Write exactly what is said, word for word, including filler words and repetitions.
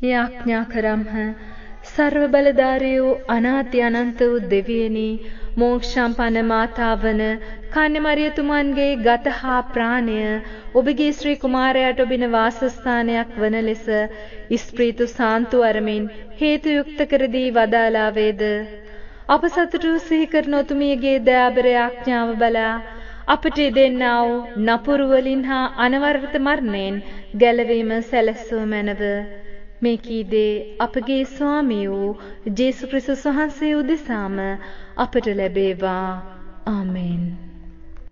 යාඥා කරම්හ. සර්ව බලධාරී වූ අනාති අනන්ත වූ දෙවියනි, මෝක්ෂම්පන්න මාතාවන කන්‍යමරියතුමන්ගේ ගත හා ප්‍රාණය ඔබගේ ශ්‍රී කුමාරයාට ඔබින වාසස්ථානයක් වන ලෙස ඉස්ප්‍රීතු සාන්තු අරමින් හේතු යුක්ත කර දී වදාලා වේද. අප සතුටු සිහි කරන ඔතුමියගේ දයාබර යාඥාව බලා අපට දෙන්නා වූ නපුරු වලින් හා අනවරත මරණයෙන් ගැලවීම සැලැස්සුව මැනව. මේ කීදේ අපගේ ස්වාමී වූ ජේසු ක්‍රිස්තුස් වහන්සේ උදෙසාම අපට ලැබේවා. ආමෙන්.